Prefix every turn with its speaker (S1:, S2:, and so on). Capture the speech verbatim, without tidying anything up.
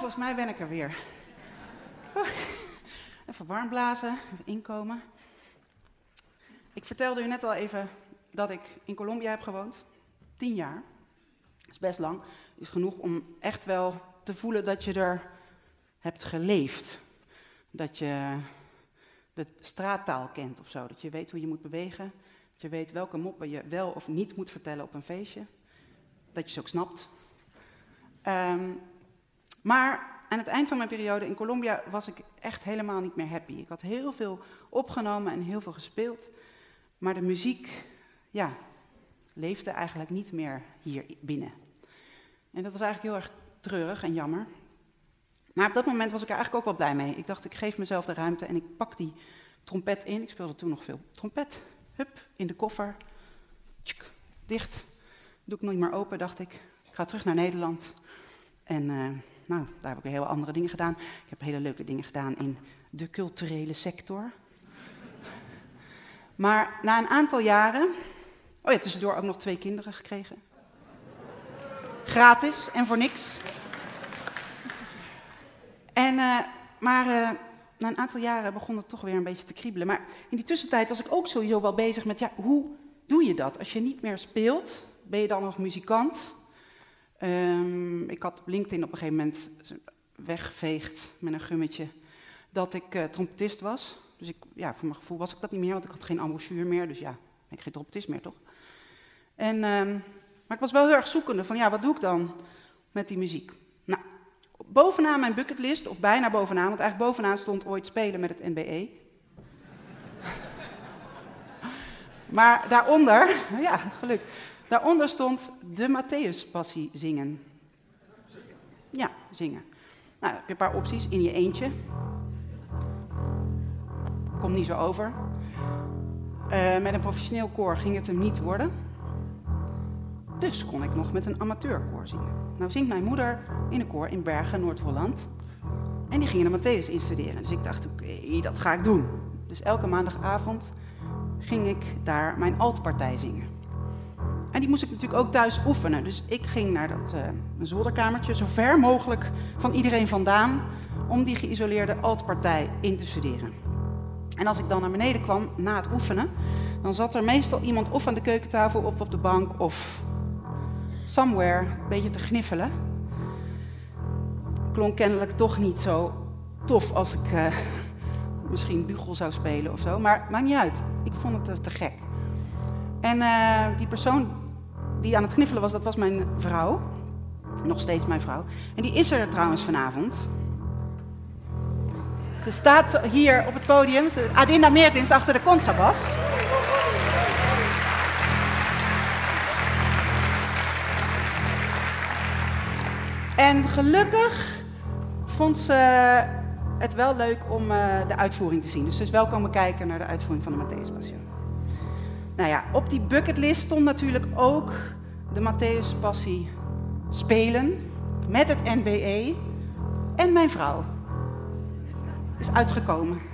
S1: volgens mij ben ik er weer. Oh, even warm blazen, even inkomen. Ik vertelde u net al even dat ik in Colombia heb gewoond. Tien jaar. Dat is best lang. Dat is genoeg om echt wel te voelen dat je er hebt geleefd. Dat je de straattaal kent of zo. Dat je weet hoe je moet bewegen. Dat je weet welke moppen je wel of niet moet vertellen op een feestje. Dat je ze ook snapt. Um, maar aan het eind van mijn periode in Colombia was ik echt helemaal niet meer happy. Ik had heel veel opgenomen en heel veel gespeeld. Maar de muziek, ja, leefde eigenlijk niet meer hier binnen. En dat was eigenlijk heel erg treurig en jammer. Maar op dat moment was ik er eigenlijk ook wel blij mee. Ik dacht, ik geef mezelf de ruimte en ik pak die trompet in. Ik speelde toen nog veel trompet. Hup, in de koffer. Tjuk, dicht. Doe ik nog niet meer open, dacht ik. Ik ga terug naar Nederland. En uh, nou, daar heb ik weer heel andere dingen gedaan. Ik heb hele leuke dingen gedaan in de culturele sector. Maar na een aantal jaren... Oh ja, tussendoor ook nog twee kinderen gekregen. Gratis en voor niks. En, uh, maar uh, na een aantal jaren begon het toch weer een beetje te kriebelen. Maar in die tussentijd was ik ook sowieso wel bezig met... ja, hoe doe je dat? Als je niet meer speelt, ben je dan nog muzikant? Um, ik had op LinkedIn op een gegeven moment weggeveegd met een gummetje dat ik uh, trompetist was. Dus ik, ja, voor mijn gevoel was ik dat niet meer, want ik had geen embouchure meer. Dus ja, ben ik geen trompetist meer, toch? En, um, maar ik was wel heel erg zoekende van, ja, wat doe ik dan met die muziek? Nou, bovenaan mijn bucketlist, of bijna bovenaan, want eigenlijk bovenaan stond ooit spelen met het N B E. Maar daaronder, ja, geluk, daaronder stond de Matthäuspassie zingen. Ja, zingen. Nou, heb je een paar opties in je eentje. Komt niet zo over. Uh, met een professioneel koor ging het hem niet worden. Dus kon ik nog met een amateurkoor zingen. Nou zingt mijn moeder in een koor in Bergen, Noord-Holland. En die gingen de Matthäus instuderen. Dus ik dacht, oké, okay, dat ga ik doen. Dus elke maandagavond ging ik daar mijn altpartij zingen. En die moest ik natuurlijk ook thuis oefenen. Dus ik ging naar dat uh, zolderkamertje, zo ver mogelijk van iedereen vandaan, om die geïsoleerde altpartij in te studeren. En als ik dan naar beneden kwam, na het oefenen, dan zat er meestal iemand of aan de keukentafel of op de bank of somewhere een beetje te gniffelen. Klonk kennelijk toch niet zo tof als ik uh, misschien bugel zou spelen of zo, maar maakt niet uit. Ik vond het te, te gek. En uh, die persoon die aan het gniffelen was, dat was mijn vrouw. Nog steeds mijn vrouw. En die is er trouwens vanavond. Ze staat hier op het podium. Adinda Meertens achter de contrabas. En gelukkig vond ze het wel leuk om uh, de uitvoering te zien. Dus ze is wel komen kijken naar de uitvoering van de Matthäuspassie. Nou ja, op die bucketlist stond natuurlijk ook de Matthäuspassie spelen met het N B E en mijn vrouw. Is uitgekomen.